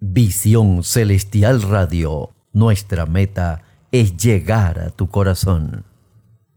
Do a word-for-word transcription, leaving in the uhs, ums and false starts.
Visión Celestial Radio, nuestra meta es llegar a tu corazón.